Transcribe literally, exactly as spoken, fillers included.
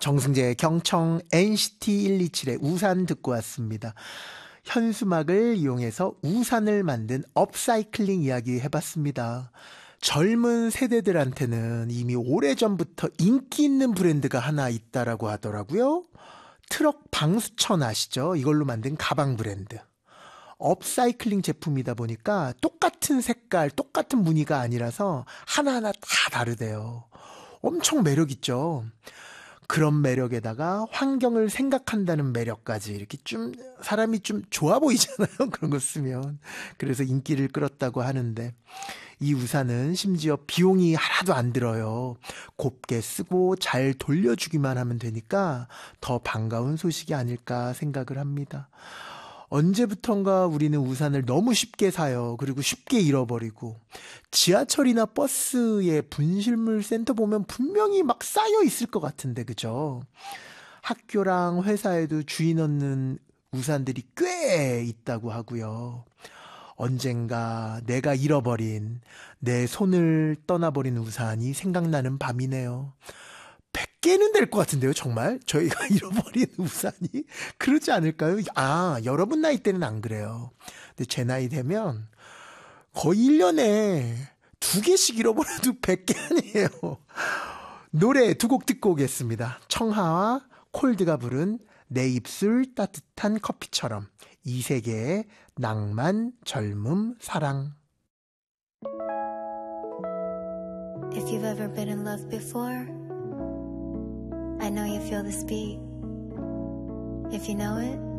정승재 경청 엔시티 일이칠의 우산 듣고 왔습니다. 현수막을 이용해서 우산을 만든 업사이클링 이야기 해봤습니다. 젊은 세대들한테는 이미 오래전부터 인기 있는 브랜드가 하나 있다라고 하더라고요. 트럭 방수천 아시죠? 이걸로 만든 가방 브랜드. 업사이클링 제품이다 보니까 똑같은 색깔, 똑같은 무늬가 아니라서 하나하나 다 다르대요. 엄청 매력 있죠. 그런 매력에다가 환경을 생각한다는 매력까지 이렇게 좀 사람이 좀 좋아 보이잖아요. 그런 거 쓰면. 그래서 인기를 끌었다고 하는데 이 우산은 심지어 비용이 하나도 안 들어요. 곱게 쓰고 잘 돌려주기만 하면 되니까 더 반가운 소식이 아닐까 생각을 합니다. 언제부턴가 우리는 우산을 너무 쉽게 사요. 그리고 쉽게 잃어버리고. 지하철이나 버스에 분실물 센터 보면 분명히 막 쌓여 있을 것 같은데, 그죠? 학교랑 회사에도 주인 없는 우산들이 꽤 있다고 하고요. 언젠가 내가 잃어버린, 내 손을 떠나버린 우산이 생각나는 밤이네요. 백 개는 될 것 같은데요, 정말? 저희가 잃어버린 우산이? 그러지 않을까요? 아, 여러분 나이 때는 안 그래요. 근데 제 나이 되면 거의 일 년에 두 개씩 잃어버려도 백 개 아니에요. 노래 두 곡 듣고 오겠습니다. 청하와 콜드가 부른 내 입술 따뜻한 커피처럼, 이세계의 낭만, 젊음, 사랑. If you've ever been in love before, I know you feel this beat. If you know it,